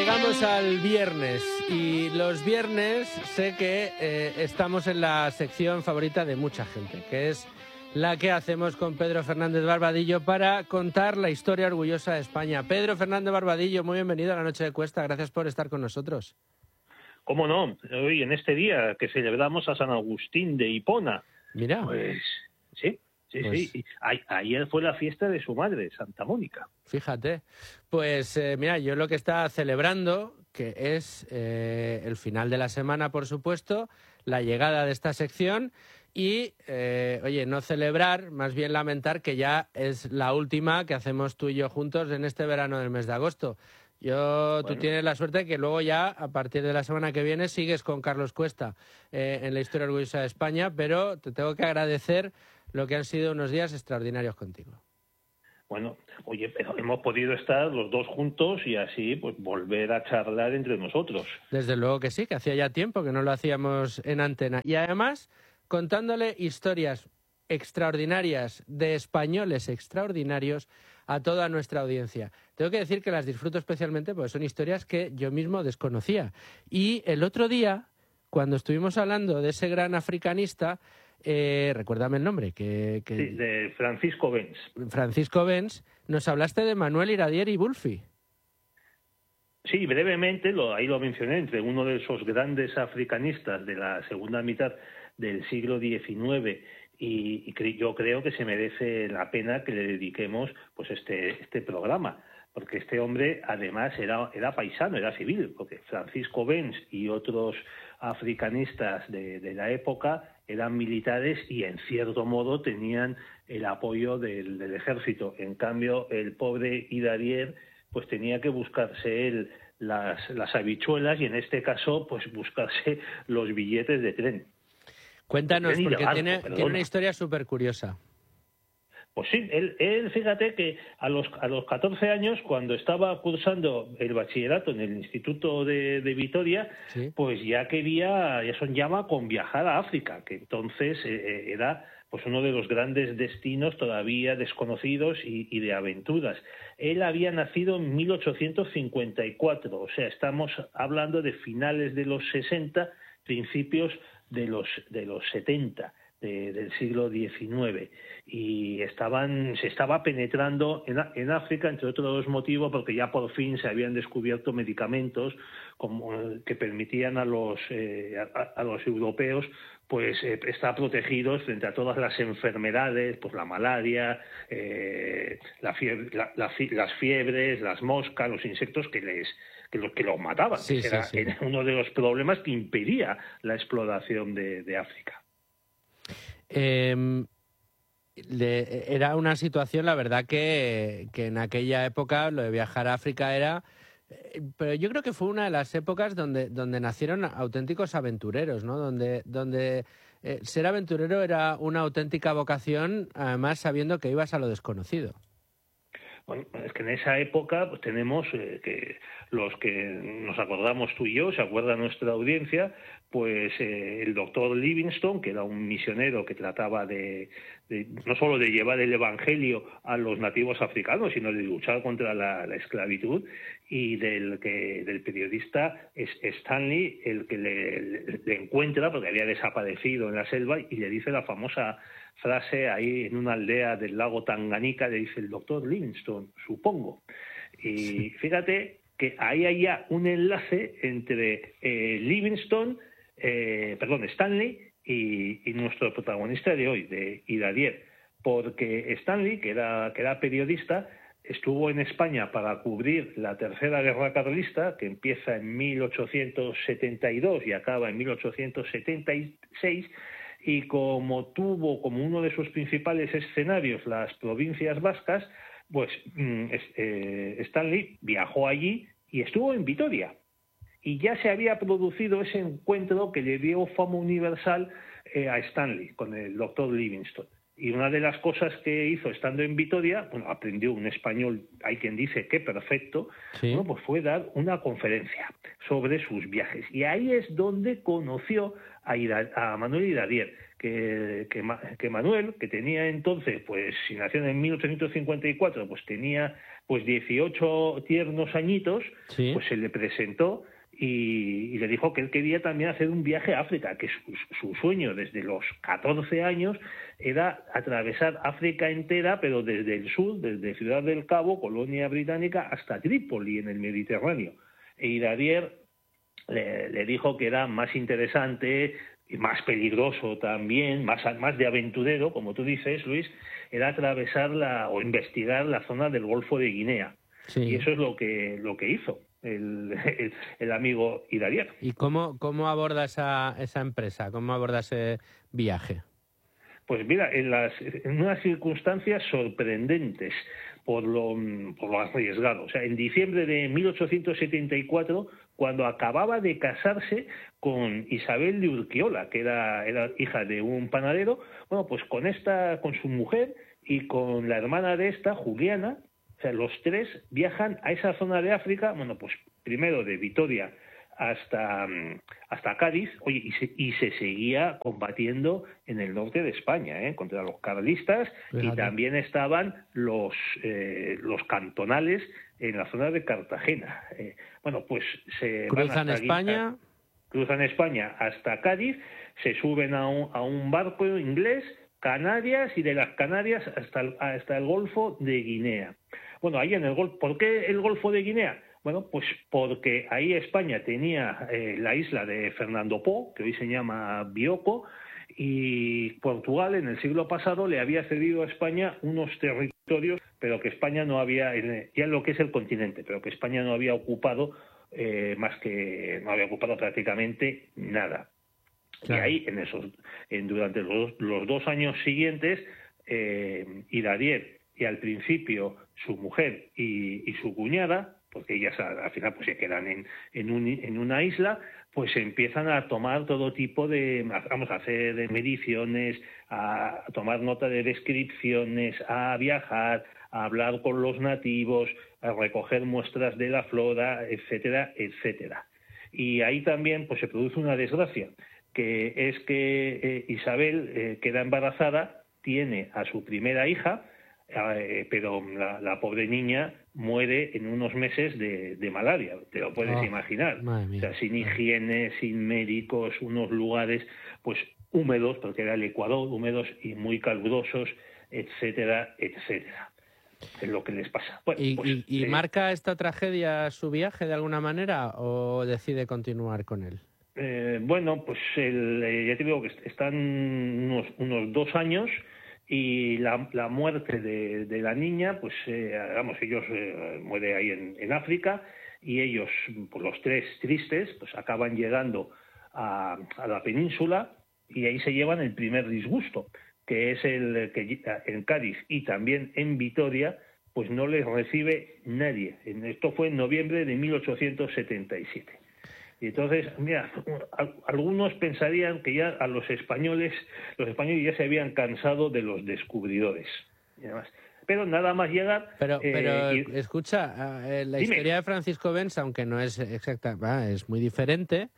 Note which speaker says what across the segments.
Speaker 1: Llegamos al viernes y los viernes sé que estamos en la sección favorita de mucha gente, que es la que hacemos con Pedro Fernández Barbadillo para contar la historia orgullosa de España. Pedro Fernández Barbadillo, muy bienvenido a la Noche de Cuesta, gracias por estar con nosotros.
Speaker 2: ¿Cómo no? Hoy, en este día que celebramos a San Agustín de Hipona.
Speaker 1: Mira.
Speaker 2: Pues sí.
Speaker 1: Pues,
Speaker 2: sí. Ayer fue la fiesta de su madre, Santa Mónica.
Speaker 1: Fíjate. Pues mira, yo lo que está celebrando, que es el final de la semana, por supuesto, la llegada de esta sección y, oye, no celebrar, más bien lamentar que ya es la última que hacemos tú y yo juntos en este verano del mes de agosto. Tú tienes la suerte de que luego ya, a partir de la semana que viene, sigues con Carlos Cuesta en la historia orgullosa de España, pero te tengo que agradecer lo que han sido unos días extraordinarios contigo.
Speaker 2: Bueno, oye, pero hemos podido estar los dos juntos y así pues volver a charlar entre nosotros.
Speaker 1: Desde luego que sí, que hacía ya tiempo que no lo hacíamos en antena. Y además, contándole historias extraordinarias de españoles extraordinarios a toda nuestra audiencia. Tengo que decir que las disfruto especialmente porque son historias que yo mismo desconocía. Y el otro día, cuando estuvimos hablando de ese gran africanista, recuérdame el nombre.
Speaker 2: Sí, de Francisco Bens.
Speaker 1: Francisco Bens, nos hablaste de Manuel Iradier y Bulfi.
Speaker 2: Sí, brevemente, ahí lo mencioné, entre uno de esos grandes africanistas de la segunda mitad del siglo XIX y yo creo que se merece la pena que le dediquemos pues este programa, porque este hombre además era paisano, era civil, porque Francisco Bens y otros africanistas de la época eran militares y en cierto modo tenían el apoyo del ejército. En cambio, el pobre Iradier pues tenía que buscarse él las habichuelas y en este caso pues buscarse los billetes de tren.
Speaker 1: Cuéntanos, porque tiene una historia súper curiosa.
Speaker 2: Pues sí, él fíjate que a los 14 años, cuando estaba cursando el bachillerato en el Instituto de Vitoria, ¿sí? Pues ya soñaba con viajar a África, que entonces era pues uno de los grandes destinos todavía desconocidos y de aventuras. Él había nacido en 1854, o sea, estamos hablando de finales de los 60, principios de los 70. Del siglo XIX y se estaba penetrando en África, entre otros motivos, porque ya por fin se habían descubierto medicamentos que permitían a los europeos pues estar protegidos frente a todas las enfermedades, pues la malaria, las fiebres, las moscas, los insectos que los mataban.
Speaker 1: Sí.
Speaker 2: Era uno de los problemas que impedía la exploración de África.
Speaker 1: Era una situación, la verdad, que en aquella época lo de viajar a África era... pero yo creo que fue una de las épocas donde nacieron auténticos aventureros, ¿no? Donde ser aventurero era una auténtica vocación, además sabiendo que ibas a lo desconocido.
Speaker 2: Bueno, es que en esa época pues tenemos que los que nos acordamos tú y yo, se acuerda nuestra audiencia, pues el doctor Livingstone, que era un misionero que trataba de no solo de llevar el evangelio a los nativos africanos, sino de luchar contra la esclavitud, y del periodista Stanley, el que le encuentra, porque había desaparecido en la selva, y le dice la famosa frase ahí en una aldea del lago Tanganica, le dice el doctor Livingstone, supongo. Y fíjate que ahí hay ya un enlace entre Stanley y nuestro protagonista de hoy, de Iradier, porque Stanley, que era periodista, estuvo en España para cubrir la Tercera Guerra Carlista, que empieza en 1872 y acaba en 1876, y como tuvo como uno de sus principales escenarios las provincias vascas, pues Stanley viajó allí y estuvo en Vitoria. Y ya se había producido ese encuentro que le dio fama universal a Stanley con el doctor Livingstone. Y una de las cosas que hizo estando en Vitoria, bueno, aprendió un español, hay quien dice que perfecto, sí. Bueno, pues fue dar una conferencia sobre sus viajes. Y ahí es donde conoció a Manuel Iradier, que Manuel, que tenía entonces, pues si nació en 1854, pues tenía pues 18 tiernos añitos,
Speaker 1: sí,
Speaker 2: pues se le presentó y le dijo que él quería también hacer un viaje a África, que su sueño desde los 14 años era atravesar África entera, pero desde el sur, desde Ciudad del Cabo, colonia británica, hasta Trípoli, en el Mediterráneo. E Iradier le dijo que era más interesante y más peligroso también, más de aventurero, como tú dices, Luis, era atravesar o investigar la zona del Golfo de Guinea.
Speaker 1: sí.
Speaker 2: Y eso es lo que hizo el amigo Iradier.
Speaker 1: ¿Y cómo aborda esa empresa? ¿Cómo aborda ese viaje?
Speaker 2: Pues mira, en unas circunstancias sorprendentes por lo arriesgado. O sea, en diciembre de 1874, cuando acababa de casarse con Isabel de Urquiola, que era hija de un panadero, bueno, pues con su mujer y con la hermana de esta, Juliana, o sea, los tres viajan a esa zona de África, bueno, pues primero de Vitoria hasta Cádiz, oye, y se seguía combatiendo en el norte de España, contra los carlistas. Fíjate. Y también estaban los cantonales en la zona de Cartagena. Bueno, pues se
Speaker 1: cruzan España.
Speaker 2: Cruzan España hasta Cádiz, se suben a un barco inglés, Canarias, y de las Canarias hasta el Golfo de Guinea. Bueno, ahí en el Golfo, ¿por qué el Golfo de Guinea? Bueno, pues porque ahí España tenía la isla de Fernando Po, que hoy se llama Bioko, y Portugal en el siglo pasado le había cedido a España unos territorios, pero que España no había, ya en lo que es el continente, pero que España no había ocupado no había ocupado prácticamente nada. Claro. Y ahí, durante los 2 años siguientes, Iradier y al principio su mujer y su cuñada, porque ellas al final pues se quedan en una isla, pues empiezan a tomar todo tipo a hacer mediciones, a tomar nota de descripciones, a viajar, a hablar con los nativos, a recoger muestras de la flora, etcétera, etcétera. Y ahí también pues se produce una desgracia, que es que Isabel queda embarazada, tiene a su primera hija, pero la pobre niña muere en unos meses de malaria, te lo puedes imaginar. O sea, sin higiene, sin médicos, unos lugares pues húmedos, porque era el Ecuador, húmedos y muy calurosos, etcétera, etcétera. Es lo que les pasa. Bueno,
Speaker 1: ¿Y marca esta tragedia su viaje de alguna manera o decide continuar con él?
Speaker 2: Bueno, pues ya te digo que están unos 2 años. Y la muerte de la niña, pues ellos muere ahí en África, y ellos, pues los tres tristes, pues acaban llegando a la península, y ahí se llevan el primer disgusto, que es el que en Cádiz y también en Vitoria, pues no les recibe nadie. Esto fue en noviembre de 1877. Y entonces, mira, algunos pensarían que ya los españoles ya se habían cansado de los descubridores. Y demás. Pero nada más llegar...
Speaker 1: Pero escucha, la historia de Francisco Bens, aunque no es exacta, es muy diferente,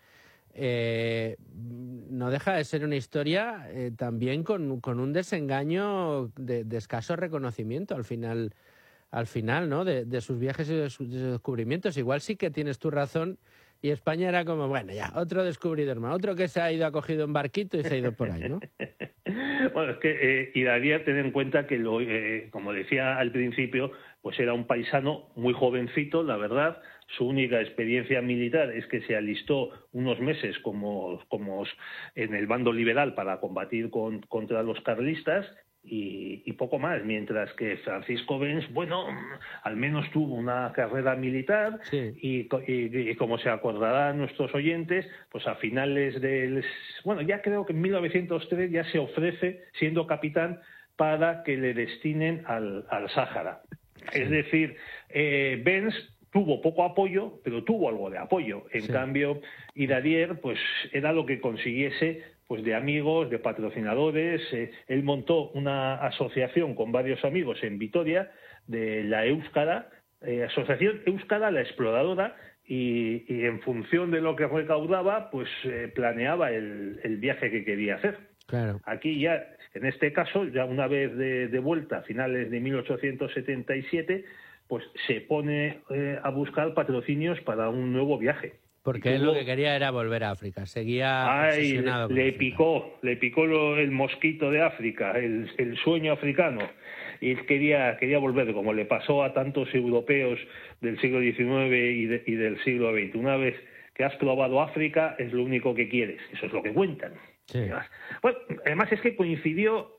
Speaker 1: no deja de ser una historia también con un desengaño de escaso reconocimiento al final, ¿no? De sus viajes y de sus descubrimientos. Igual sí que tienes tu razón. Y España era como, bueno, ya, otro descubridor más, otro que se ha ido, ha cogido un barquito y se ha ido por ahí, ¿no?
Speaker 2: Bueno, es que Iradier, ten en cuenta que, como decía al principio, pues era un paisano muy jovencito, la verdad. Su única experiencia militar es que se alistó unos meses como en el bando liberal para combatir contra los carlistas, y poco más, mientras que Francisco Bens, bueno, al menos tuvo una carrera militar, sí. y como se acordarán nuestros oyentes, pues a finales ya creo que en 1903 ya se ofrece, siendo capitán, para que le destinen al Sáhara. Sí. Es decir, Bens tuvo poco apoyo, pero tuvo algo de apoyo. En cambio, Iradier, pues era lo que consiguiese, pues de amigos, de patrocinadores. Él montó una asociación con varios amigos en Vitoria, de la Éuskara, Asociación Éuskara la Exploradora, y en función de lo que recaudaba, pues planeaba el viaje que quería hacer.
Speaker 1: Claro.
Speaker 2: Aquí ya, en este caso, ya una vez de vuelta, a finales de 1877, pues se pone a buscar patrocinios para un nuevo viaje.
Speaker 1: Porque él lo que quería era volver a África, seguía obsesionado con África.
Speaker 2: Le picó el mosquito de África, el sueño africano, y quería volver, como le pasó a tantos europeos del siglo XIX y del siglo XX. Una vez que has probado África, es lo único que quieres, eso es lo que cuentan.
Speaker 1: Sí.
Speaker 2: Bueno, además es que coincidió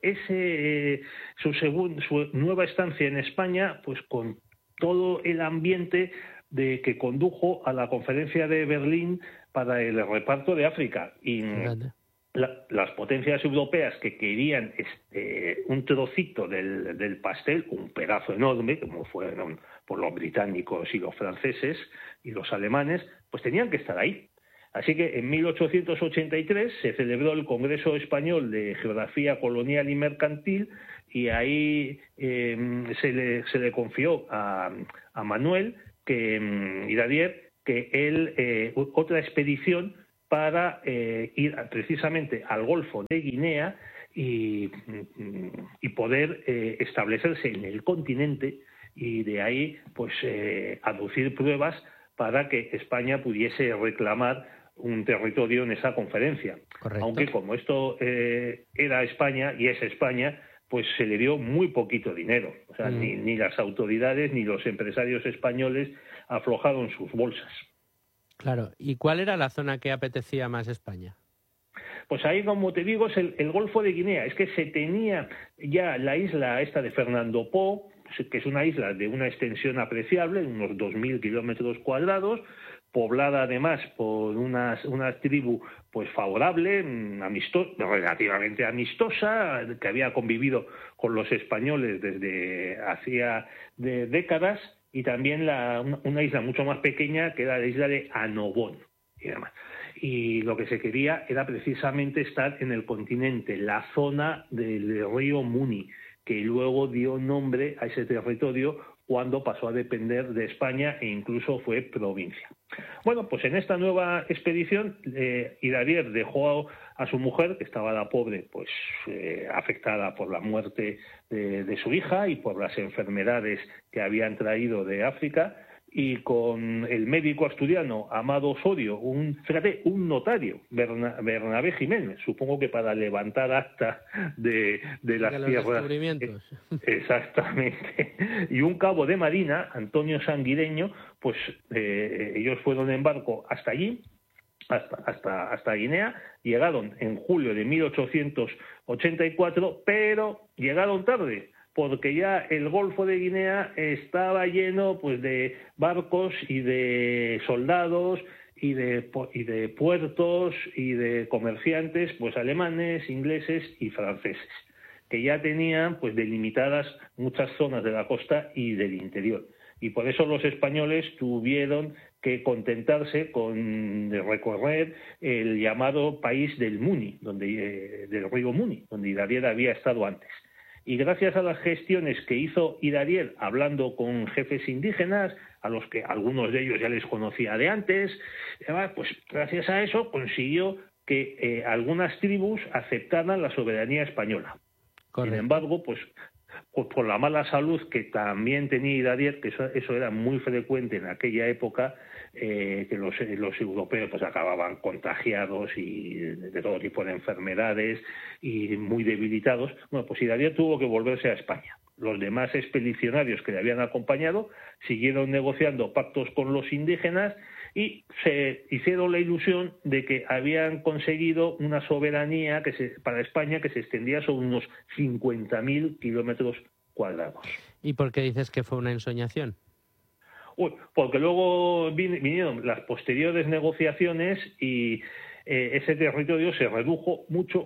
Speaker 2: su nueva estancia en España, pues con todo el ambiente que condujo a la conferencia de Berlín para el reparto de África. Y las potencias europeas que querían un trocito del pastel, un pedazo enorme, como fueron por los británicos y los franceses y los alemanes, pues tenían que estar ahí. Así que en 1883 se celebró el Congreso Español de Geografía Colonial y Mercantil, y ahí se le confió a Manuel Iradier que él otra expedición para ir precisamente al Golfo de Guinea y poder establecerse en el continente, y de ahí pues aducir pruebas para que España pudiese reclamar un territorio en esa conferencia.
Speaker 1: Correcto.
Speaker 2: Aunque como esto era España y es España, pues se le dio muy poquito dinero. O sea, ni las autoridades ni los empresarios españoles aflojaron sus bolsas.
Speaker 1: Claro. ¿Y cuál era la zona que apetecía más España?
Speaker 2: Pues ahí, como te digo, es el Golfo de Guinea. Es que se tenía ya la isla esta de Fernando Po, que es una isla de una extensión apreciable, unos 2.000 kilómetros cuadrados, poblada además por una tribu pues favorable, relativamente amistosa, que había convivido con los españoles desde hacía décadas, y también una isla mucho más pequeña, que era la isla de Annobón y demás. Y lo que se quería era precisamente estar en el continente, la zona del río Muni, que luego dio nombre a ese territorio cuando pasó a depender de España e incluso fue provincia. Bueno, pues en esta nueva expedición Iradier dejó a su mujer, que estaba la pobre, pues afectada por la muerte de su hija y por las enfermedades que habían traído de África, y con el médico asturiano Amado Osorio, un notario, Bernabé Jiménez, supongo que para levantar acta de las tierras.
Speaker 1: Descubrimientos.
Speaker 2: Exactamente. Y un cabo de marina, Antonio Sanguireño, pues ellos fueron en barco hasta allí, hasta Guinea, llegaron en julio de 1884, pero llegaron tarde, porque ya el Golfo de Guinea estaba lleno pues de barcos y de soldados y de puertos y de comerciantes, pues alemanes, ingleses y franceses, que ya tenían pues delimitadas muchas zonas de la costa y del interior. Y por eso los españoles tuvieron que contentarse con recorrer el llamado país del Muni, del río Muni, donde Iradier había estado antes. Y gracias a las gestiones que hizo Iradier hablando con jefes indígenas, a los que algunos de ellos ya les conocía de antes, pues gracias a eso consiguió que algunas tribus aceptaran la soberanía española. Correcto. Sin embargo, pues por la mala salud que también tenía Iradier, que eso era muy frecuente en aquella época, que los europeos pues acababan contagiados y de todo tipo de enfermedades y muy debilitados. Bueno, pues Iradier tuvo que volverse a España. Los demás expedicionarios que le habían acompañado siguieron negociando pactos con los indígenas y se hicieron la ilusión de que habían conseguido una soberanía para España que se extendía sobre unos 50.000 kilómetros cuadrados.
Speaker 1: ¿Y por qué dices que fue una ensoñación?
Speaker 2: Porque luego vinieron las posteriores negociaciones y ese territorio se redujo mucho.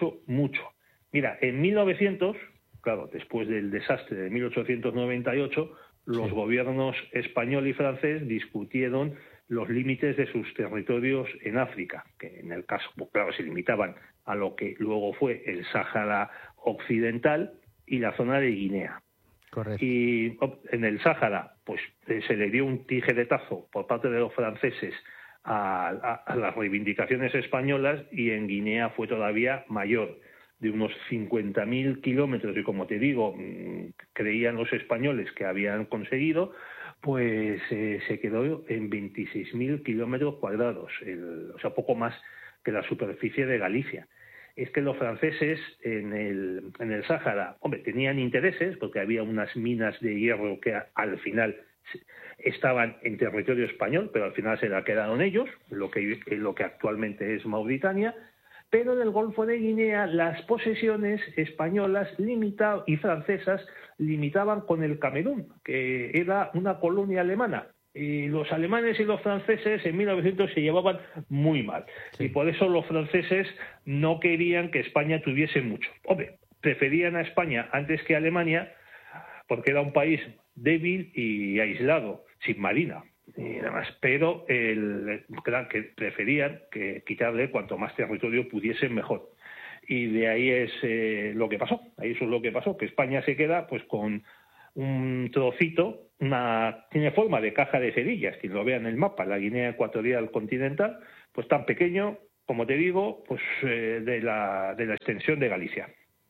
Speaker 2: Mira, en 1900, claro, después del desastre de 1898, los gobiernos español y francés discutieron los límites de sus territorios en África, que en el caso, pues claro, se limitaban a lo que luego fue el Sáhara Occidental y la zona de Guinea.
Speaker 1: Correcto.
Speaker 2: Y en el Sáhara, pues se le dio un tijeretazo por parte de los franceses a las reivindicaciones españolas, y en Guinea fue todavía mayor de unos 50.000 kilómetros, y como te digo, creían los españoles que habían conseguido, pues se quedó en 26.000 kilómetros cuadrados, o sea, poco más que la superficie de Galicia. Es que los franceses en el Sáhara, hombre, tenían intereses, porque había unas minas de hierro que al final estaban en territorio español, pero al final se la quedaron ellos, lo que actualmente es Mauritania. Pero en el Golfo de Guinea las posesiones españolas y francesas limitaban con el Camerún, que era una colonia alemana. Y los alemanes y los franceses en 1900 se llevaban muy mal. Sí. Y por eso los franceses no querían que España tuviese mucho. Hombre, preferían a España antes que a Alemania, porque era un país débil y aislado, sin marina y demás, pero que preferían que quitarle cuanto más territorio pudiesen mejor. Y de ahí es lo que pasó. Ahí eso es lo que pasó, que España se queda pues con un trocito, tiene forma de caja de cerillas, quien lo vea en el mapa, la Guinea Ecuatorial continental, pues tan pequeño, como te digo, pues de la extensión de Galicia.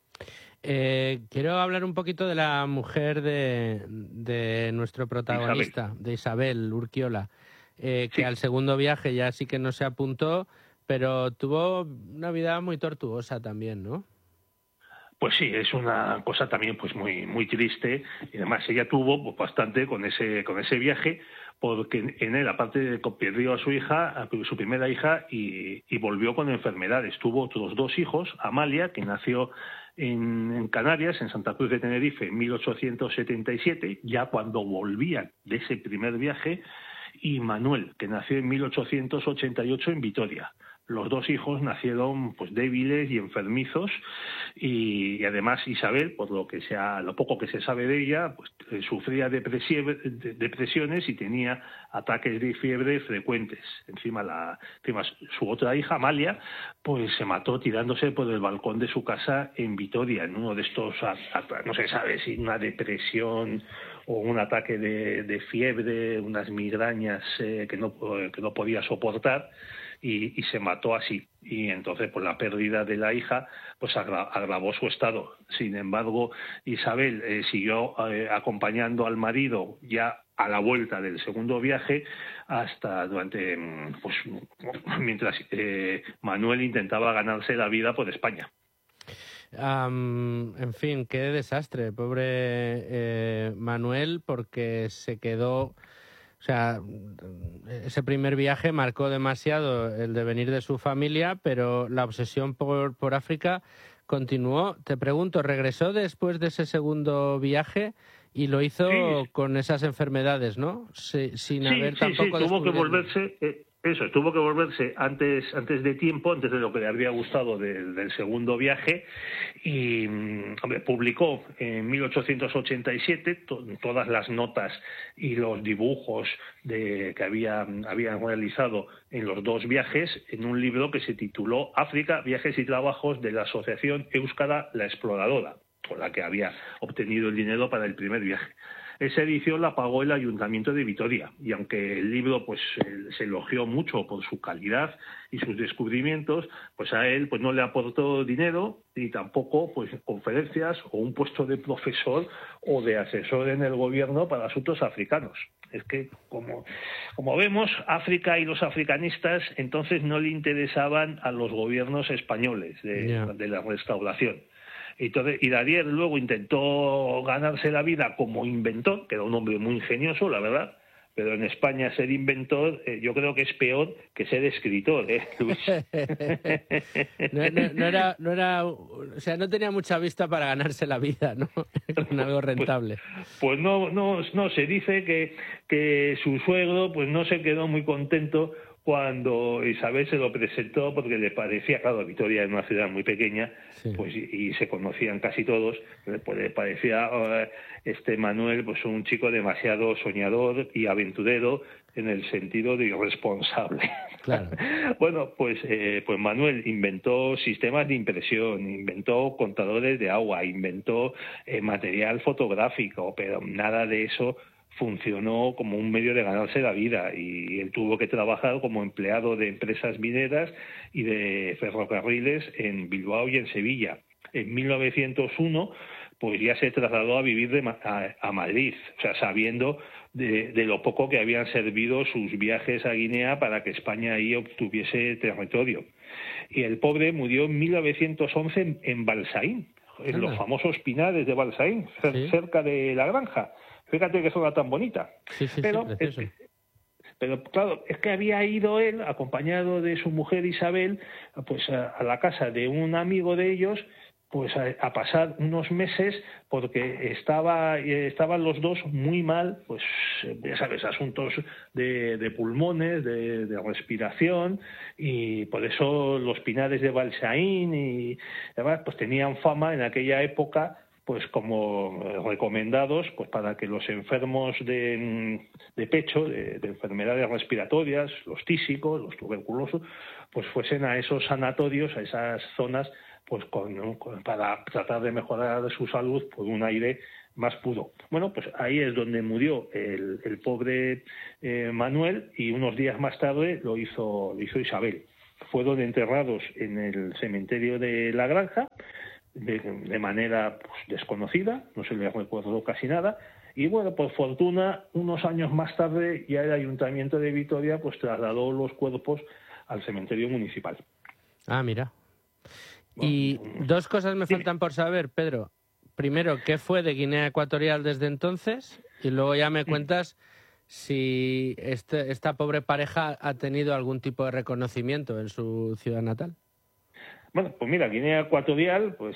Speaker 1: Quiero hablar un poquito de la mujer de nuestro protagonista, de Isabel Urquiola, que sí, al segundo viaje ya sí que no se apuntó, pero tuvo una vida muy tortuosa también, ¿no?
Speaker 2: Pues sí, es una cosa también pues muy muy triste, y además ella tuvo pues, bastante con ese viaje, porque en él, aparte de que perdió a su hija, su primera hija, y volvió con enfermedades. Tuvo otros dos hijos, Amalia, que nació en Canarias, en Santa Cruz de Tenerife, en 1877, ya cuando volvían de ese primer viaje, y Manuel, que nació en 1888 en Vitoria. Los dos hijos nacieron pues débiles y enfermizos, y además Isabel, por lo poco que se sabe de ella, pues sufría depresiones y tenía ataques de fiebre frecuentes. Encima su otra hija, Amalia, pues se mató tirándose por el balcón de su casa en Vitoria, en uno de estos, no se sabe si una depresión o un ataque de fiebre, unas migrañas que no podía soportar. Y se mató así, y entonces pues la pérdida de la hija pues agravó su estado. Sin embargo, Isabel siguió acompañando al marido ya a la vuelta del segundo viaje mientras Manuel intentaba ganarse la vida por España.
Speaker 1: En fin, qué desastre, pobre Manuel, porque se quedó... O sea, ese primer viaje marcó demasiado el devenir de su familia, pero la obsesión por África continuó. Te pregunto, ¿regresó después de ese segundo viaje? Y lo hizo sí, con esas enfermedades, ¿no? Sin haber tampoco
Speaker 2: tuvo que volverse... tuvo que volverse antes de tiempo, antes de lo que le habría gustado del segundo viaje, y publicó en 1887 todas las notas y los dibujos que habían realizado en los dos viajes en un libro que se tituló África, viajes y trabajos de la Asociación Éuskara la Exploradora, con la que había obtenido el dinero para el primer viaje. Esa edición la pagó el Ayuntamiento de Vitoria, y aunque el libro pues se elogió mucho por su calidad y sus descubrimientos, pues a él pues no le aportó dinero ni tampoco pues conferencias o un puesto de profesor o de asesor en el gobierno para asuntos africanos. Es que como vemos, África y los africanistas entonces no le interesaban a los gobiernos españoles de la Restauración. Y Darier luego intentó ganarse la vida como inventor, que era un hombre muy ingenioso, la verdad, pero en España ser inventor yo creo que es peor que ser escritor, Luis.
Speaker 1: O sea, no tenía mucha vista para ganarse la vida, ¿no? Con algo rentable.
Speaker 2: Pues no, se dice que su suegro pues no se quedó muy contento cuando Isabel se lo presentó, porque le parecía, claro, Vitoria es una ciudad muy pequeña, sí, pues y se conocían casi todos, pues le parecía Manuel pues un chico demasiado soñador y aventurero, en el sentido de irresponsable.
Speaker 1: Claro.
Speaker 2: Bueno, pues Manuel inventó sistemas de impresión, inventó contadores de agua, inventó material fotográfico, pero nada de eso funcionó como un medio de ganarse la vida, y él tuvo que trabajar como empleado de empresas mineras y de ferrocarriles en Bilbao y en Sevilla. en 1901 pues ya se trasladó a vivir a Madrid, o sea, sabiendo de lo poco que habían servido sus viajes a Guinea para que España ahí obtuviese territorio. Y el pobre murió en 1911 en Balsaín, en los famosos pinares de Balsaín, cerca de la granja. Fíjate qué zona tan bonita. Pero claro, es que había ido él, acompañado de su mujer Isabel, pues a la casa de un amigo de ellos, pues a pasar unos meses, porque estaban los dos muy mal, pues ya sabes, asuntos de pulmones, de respiración, y por eso los pinares de Balsaín y además pues tenían fama en aquella época pues como recomendados pues para que los enfermos de pecho, de enfermedades respiratorias, los tísicos, los tuberculosos, pues fuesen a esos sanatorios, a esas zonas, pues para tratar de mejorar su salud por un aire más puro. Bueno, pues ahí es donde murió el pobre Manuel, y unos días más tarde lo hizo Isabel. Fueron enterrados en el cementerio de la granja de manera pues desconocida, no se les recordó casi nada, y bueno, por fortuna, unos años más tarde ya el Ayuntamiento de Vitoria pues trasladó los cuerpos al cementerio municipal.
Speaker 1: Ah, mira. Y dos cosas me faltan por saber, Pedro. Primero, ¿qué fue de Guinea Ecuatorial desde entonces? Y luego ya me cuentas si esta pobre pareja ha tenido algún tipo de reconocimiento en su ciudad natal.
Speaker 2: Bueno, pues mira, Guinea Ecuatorial pues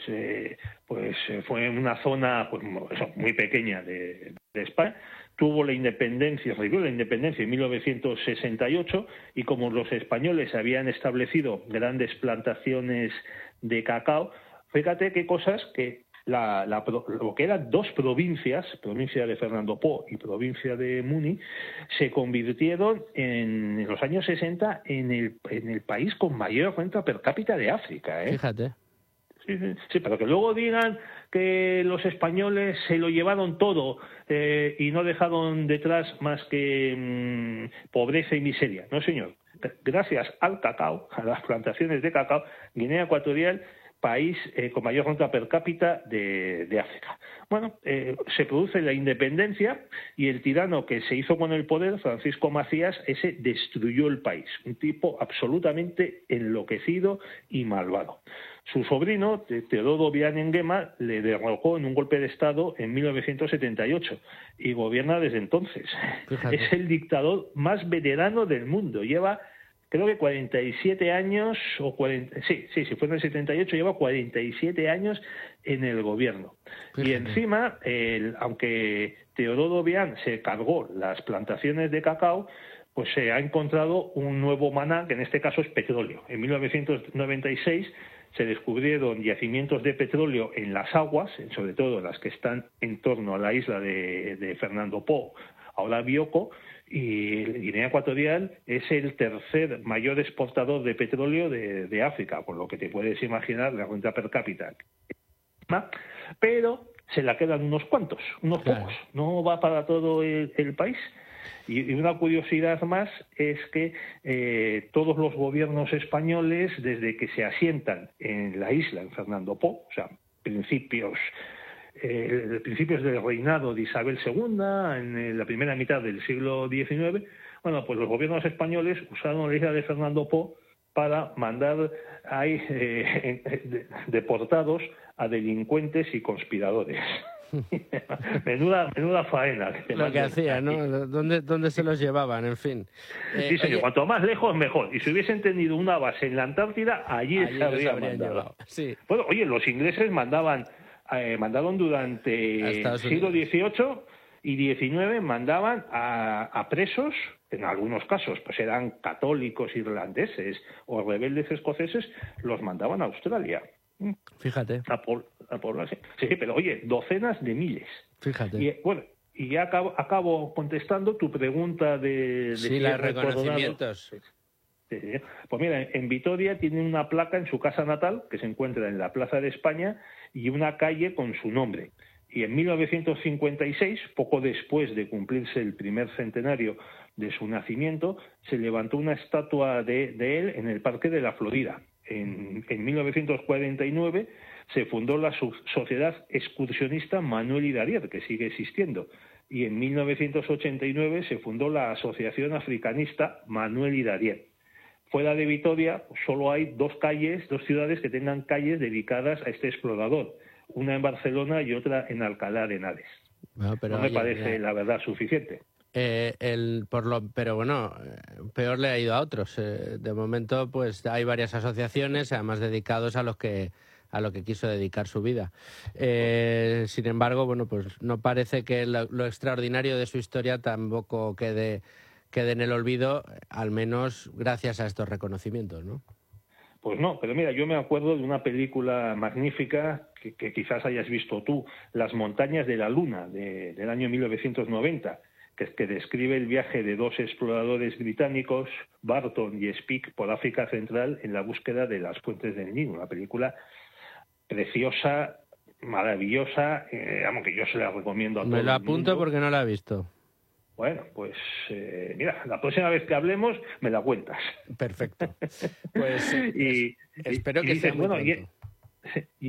Speaker 2: fue una zona pues muy pequeña de España. Tuvo la independencia, recibió la independencia en 1968, y como los españoles habían establecido grandes plantaciones de cacao, fíjate qué cosas que lo que eran dos provincias, provincia de Fernando Po y provincia de Muni, se convirtieron en los años 60 en el país con mayor renta per cápita de África, ¿eh?
Speaker 1: Fíjate.
Speaker 2: Sí, pero que luego digan que los españoles se lo llevaron todo y no dejaron detrás más que pobreza y miseria. No, señor. Gracias al cacao, a las plantaciones de cacao, Guinea Ecuatorial, país con mayor renta per cápita de África. Bueno, se produce la independencia, y el tirano que se hizo con el poder, Francisco Macías, ese destruyó el país. Un tipo absolutamente enloquecido y malvado. Su sobrino, Teodoro Obiang Nguema, le derrocó en un golpe de Estado en 1978 y gobierna desde entonces. Fíjate. Es el dictador más veterano del mundo. Lleva, creo que 47 años, si fue en el 78, lleva 47 años en el gobierno. Fíjate. Y encima, aunque Teodoro Obiang se cargó las plantaciones de cacao, pues se ha encontrado un nuevo maná, que en este caso es petróleo. En 1996 se descubrieron yacimientos de petróleo en las aguas, sobre todo las que están en torno a la isla de Fernando Po, ahora Bioko, y Guinea Ecuatorial es el tercer mayor exportador de petróleo de África, por lo que te puedes imaginar la renta per cápita. Pero se la quedan unos cuantos, unos pocos, no va para todo el país. Y una curiosidad más es que todos los gobiernos españoles, desde que se asientan en la isla, en Fernando Po, o sea, principios del reinado de Isabel II, en la primera mitad del siglo XIX, bueno, pues los gobiernos españoles usaron la isla de Fernando Po para mandar ahí deportados a delincuentes y conspiradores. menuda faena
Speaker 1: lo que hacía, ¿no? ¿Dónde se los llevaban? En fin.
Speaker 2: Sí, señor, cuanto más lejos mejor. Y si hubiesen tenido una base en la Antártida, allí se habrían mandado.
Speaker 1: Sí.
Speaker 2: Bueno, oye, los ingleses mandaron durante el siglo XVIII y XIX, mandaban a presos, en algunos casos pues eran católicos irlandeses o rebeldes escoceses, los mandaban a Australia.
Speaker 1: Fíjate.
Speaker 2: A población. Sí, pero oye, docenas de miles.
Speaker 1: Fíjate.
Speaker 2: Y bueno, y ya acabo contestando tu pregunta de
Speaker 1: sí, los reconocimientos.
Speaker 2: Sí. Pues mira, en Vitoria tiene una placa en su casa natal que se encuentra en la Plaza de España y una calle con su nombre. Y en 1956, poco después de cumplirse el primer centenario de su nacimiento, se levantó una estatua de él en el Parque de la Florida. En 1949 se fundó la Sociedad Excursionista Manuel Hidariet, que sigue existiendo, y en 1989 se fundó la Asociación Africanista Manuel Hidariet. Fuera de Vitoria solo hay dos ciudades que tengan calles dedicadas a este explorador, una en Barcelona y otra en Alcalá de Henares.
Speaker 1: Bueno, pero,
Speaker 2: no me parece, la verdad, suficiente.
Speaker 1: Pero bueno, peor le ha ido a otros. De momento, pues hay varias asociaciones, además dedicados a lo que quiso dedicar su vida. Sin embargo, bueno, pues no parece que lo extraordinario de su historia tampoco quede en el olvido, al menos gracias a estos reconocimientos, ¿no?
Speaker 2: Pues no, pero mira, yo me acuerdo de una película magnífica que quizás hayas visto tú, Las montañas de la luna, del año 1990, que describe el viaje de dos exploradores británicos, Barton y Speke, por África Central en la búsqueda de las fuentes del Nilo. Una película preciosa, maravillosa, que yo se la recomiendo a todos.
Speaker 1: Me lo apunto porque no la he visto.
Speaker 2: Bueno, pues mira, la próxima vez que hablemos me la cuentas.
Speaker 1: Perfecto. Pues espero que sea muy pronto.